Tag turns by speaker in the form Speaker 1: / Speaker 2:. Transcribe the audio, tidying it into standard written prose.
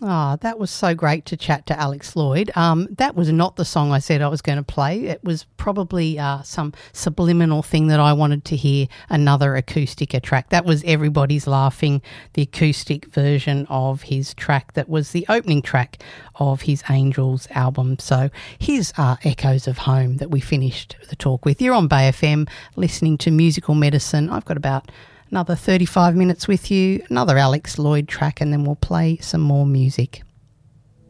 Speaker 1: Oh, that was so great to chat to Alex Lloyd. That was not the song I said I was going to play. It was probably some subliminal thing that I wanted to hear, another acoustic track. That was Everybody's Laughing, the acoustic version of his track that was the opening track of his Angels album. So here's Echoes of Home that we finished the talk with. You're on Bay FM listening to Musical Medicine. I've got about another 35 minutes with you, another Alex Lloyd track, and then we'll play some more music.